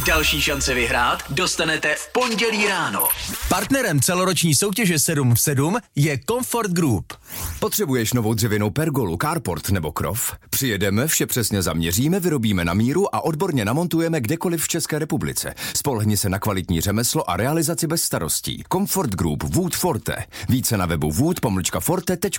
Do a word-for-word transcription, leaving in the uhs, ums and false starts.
Další šance vyhrát dostanete v pondělí ráno. Partnerem celoroční soutěže sedm v sedm je Comfort Group. Potřebuješ novou dřevěnou pergolu, carport nebo krov? Přijedeme, vše přesně zaměříme, vyrobíme na míru a odborně namontujeme kdekoliv v České republice. Spolehni se na kvalitní řemeslo a realizaci bez starostí. Comfort Group Wood Forte. Více na webu wood pomlčka forte tečka